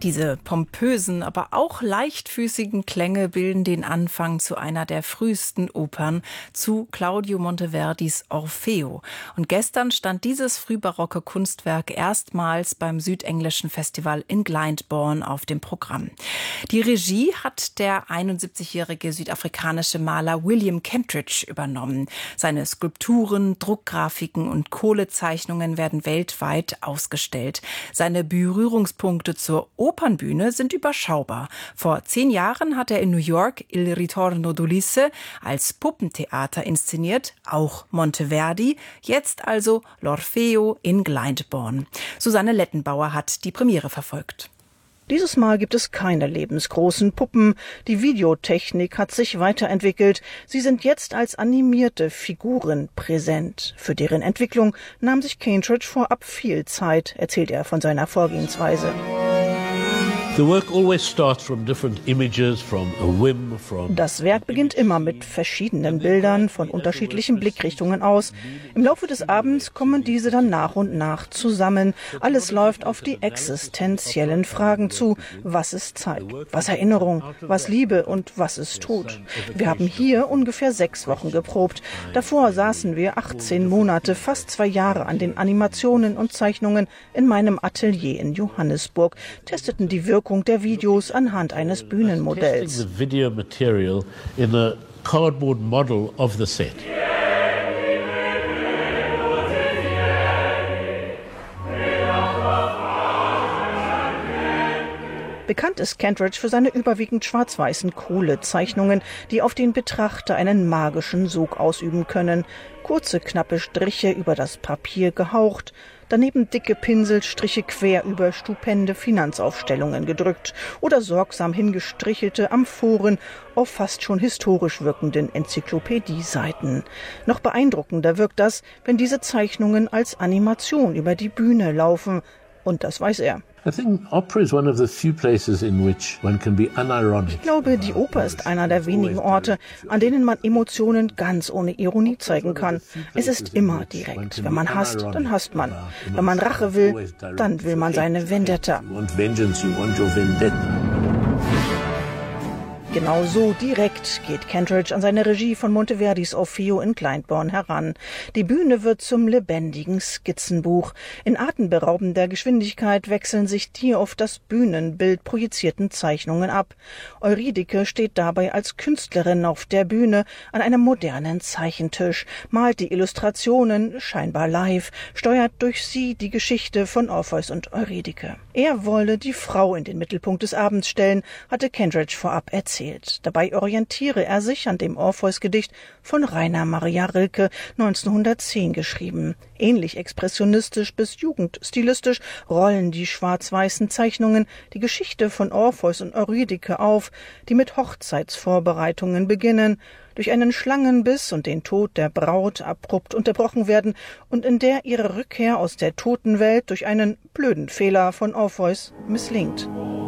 Diese pompösen, aber auch leichtfüßigen Klänge bilden den Anfang zu einer der frühesten Opern, zu Claudio Monteverdis Orfeo. Und gestern stand dieses frühbarocke Kunstwerk erstmals beim Südenglischen Festival in Glyndebourne auf dem Programm. Die Regie hat der 71-jährige südafrikanische Maler William Kentridge übernommen. Seine Skulpturen, Druckgrafiken und Kohlezeichnungen werden weltweit ausgestellt. Seine Berührungspunkte zur Opernbühne sind überschaubar. Vor 10 Jahren hat er in New York Il Ritorno d'Ulisse als Puppentheater inszeniert, auch Monteverdi, jetzt also L'Orfeo in Glyndebourne. Susanne Lettenbauer hat die Premiere verfolgt. Dieses Mal gibt es keine lebensgroßen Puppen. Die Videotechnik hat sich weiterentwickelt. Sie sind jetzt als animierte Figuren präsent. Für deren Entwicklung nahm sich Kentridge vorab viel Zeit, erzählt er von seiner Vorgehensweise. Das Werk beginnt immer mit verschiedenen Bildern von unterschiedlichen Blickrichtungen aus. Im Laufe des Abends kommen diese dann nach und nach zusammen. Alles läuft auf die existenziellen Fragen zu. Was ist Zeit? Was Erinnerung? Was Liebe? Und was ist Tod? Wir haben hier ungefähr 6 Wochen geprobt. Davor saßen wir 18 Monate, fast 2 Jahre an den Animationen und Zeichnungen in meinem Atelier in Johannesburg, testeten die Wirkung der Videos anhand eines Bühnenmodells. Bekannt ist Kentridge für seine überwiegend schwarz-weißen Kohlezeichnungen, die auf den Betrachter einen magischen Sog ausüben können. Kurze, knappe Striche über das Papier gehaucht, daneben dicke Pinselstriche quer über stupende Finanzaufstellungen gedrückt oder sorgsam hingestrichelte Amphoren auf fast schon historisch wirkenden Enzyklopädieseiten. Noch beeindruckender wirkt das, wenn diese Zeichnungen als Animation über die Bühne laufen. Und das weiß er. Ich glaube, die Oper ist einer der wenigen Orte, an denen man Emotionen ganz ohne Ironie zeigen kann. Es ist immer direkt. Wenn man hasst, dann hasst man. Wenn man Rache will, dann will man seine Vendetta. Genau so direkt geht Kentridge an seine Regie von Monteverdis Orfeo in Glyndebourne heran. Die Bühne wird zum lebendigen Skizzenbuch. In atemberaubender Geschwindigkeit wechseln sich die auf das Bühnenbild projizierten Zeichnungen ab. Eurydike steht dabei als Künstlerin auf der Bühne an einem modernen Zeichentisch, malt die Illustrationen, scheinbar live, steuert durch sie die Geschichte von Orpheus und Eurydike. Er wolle die Frau in den Mittelpunkt des Abends stellen, hatte Kentridge vorab erzählt. Dabei orientiere er sich an dem Orpheus-Gedicht von Rainer Maria Rilke, 1910 geschrieben. Ähnlich expressionistisch bis jugendstilistisch rollen die schwarz-weißen Zeichnungen die Geschichte von Orpheus und Eurydike auf, die mit Hochzeitsvorbereitungen beginnen, durch einen Schlangenbiss und den Tod der Braut abrupt unterbrochen werden und in der ihre Rückkehr aus der Totenwelt durch einen blöden Fehler von Orpheus misslingt.